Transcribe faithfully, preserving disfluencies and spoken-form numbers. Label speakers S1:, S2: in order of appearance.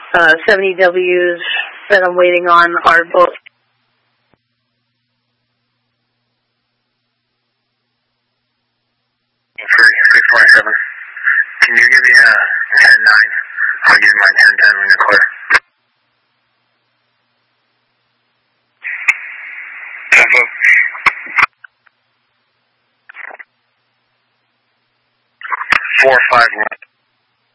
S1: uh, seventy W's that I'm waiting on are both.
S2: six twenty-seven. Can you give me a ten nine? I'll give my ten ten when you're clear. Tempo. four five one.